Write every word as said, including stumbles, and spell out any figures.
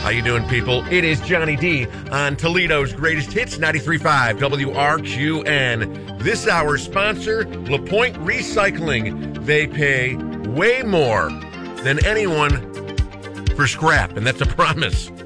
How you doing, people? It is Johnny D on Toledo's Greatest Hits, ninety-three point five W R Q N. This hour's sponsor, LaPointe Recycling. They pay way more than anyone for scrap, and that's a promise.